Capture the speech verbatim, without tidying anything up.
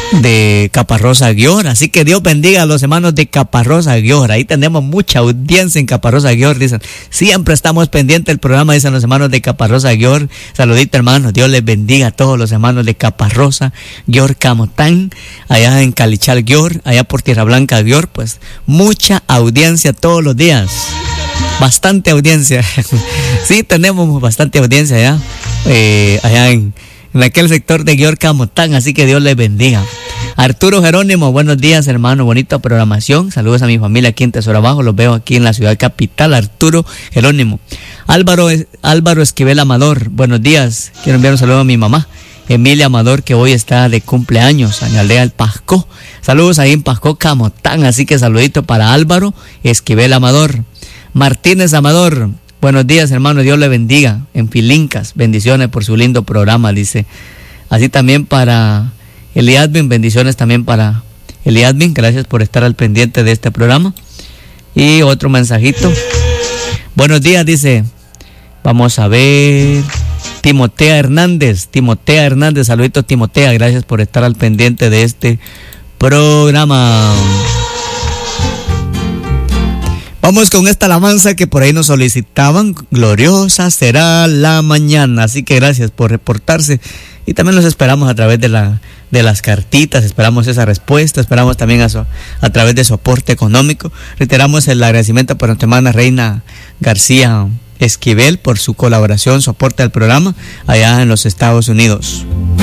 de Caparrosa Aguior. Así que Dios bendiga a los hermanos de Caparrosa Aguior. Ahí tenemos mucha audiencia en Caparrosa Aguior, dicen. Siempre estamos pendientes del programa, dicen los hermanos de Caparrosa Aguior. Saludito, hermanos. Dios les bendiga a todos los hermanos de Caparrosa Aguior, Camotán, allá en Calichal Aguior, allá por Tierra Blanca Aguior. Pues mucha audiencia todos los días. Bastante audiencia. Sí, tenemos bastante audiencia allá, eh, allá en en aquel sector de Aguior Camotán, así que Dios les bendiga. Arturo Jerónimo, buenos días, hermano, bonita programación. Saludos a mi familia aquí en Tesoro Bajo, los veo aquí en la ciudad capital. Arturo Jerónimo. Álvaro, Álvaro Esquivel Amador, buenos días. Quiero enviar un saludo a mi mamá, Emilia Amador, que hoy está de cumpleaños en la aldea del Pascó. Saludos ahí en Pascó, Camotán, así que saludito para Álvaro Esquivel Amador. Martínez Amador, buenos días, hermano, Dios le bendiga en Filincas, bendiciones por su lindo programa, dice. Así también para Eliadvin, bendiciones también para Eliadvin, gracias por estar al pendiente de este programa. Y otro mensajito. Buenos días, dice, vamos a ver, Timotea Hernández, Timotea Hernández, saluditos Timotea, gracias por estar al pendiente de este programa. Vamos con esta alabanza que por ahí nos solicitaban. Gloriosa será la mañana. Así que gracias por reportarse. Y también los esperamos a través de la de las cartitas. Esperamos esa respuesta. Esperamos también a, su, a través de su aporte económico. Reiteramos el agradecimiento para nuestra hermana Reina García Esquivel por su colaboración, su aporte al programa allá en los Estados Unidos.